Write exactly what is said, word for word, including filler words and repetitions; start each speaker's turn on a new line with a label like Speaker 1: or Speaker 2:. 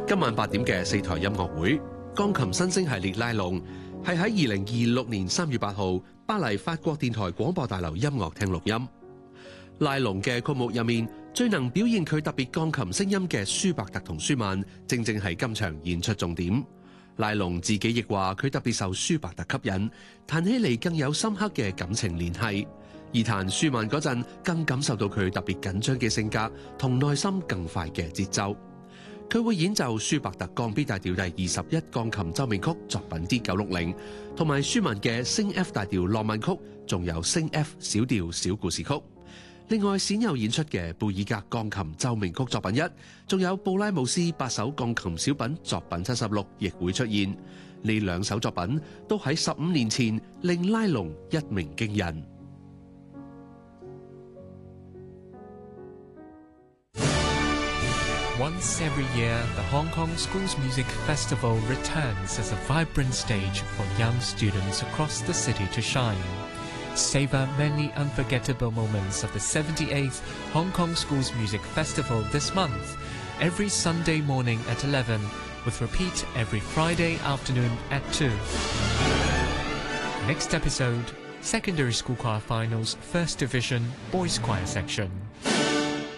Speaker 1: 今晚八點嘅四台音樂會，鋼琴新星系列拉龍係喺二零二六年三月八號巴黎法國電台廣播大樓音樂廳錄音。拉龍嘅曲目入面，最能表現佢特別鋼琴聲音嘅舒伯特同舒曼，正正係今場演出重點。拉龍自己亦話佢特別受舒伯特吸引，彈起嚟更有深刻嘅感情聯繫。而彈舒曼嗰陣，更感受到佢特別緊張嘅性格同內心更快嘅節奏。佢會演奏舒伯特降 B 大調第二十一鋼琴奏鳴曲作品 D 九六零，同埋舒曼嘅升 F 大調浪漫曲，仲有升 F 小調小故事曲。另外，鮮有演出嘅貝爾格鋼琴奏鳴曲作品一，仲有布拉姆斯八首鋼琴小品作品七十六，亦會出現。呢兩首作品都喺十五年前令拉龍一鳴驚人。
Speaker 2: Once every year, the Hong Kong Schools Music Festival returns as a vibrant stage for young students across the city to shine. Savor many unforgettable moments of the seventy-eighth Hong Kong Schools Music Festival this month, every Sunday morning at eleven, with repeat every Friday afternoon at two. Next episode, Secondary School Choir Finals First Division Boys Choir Section.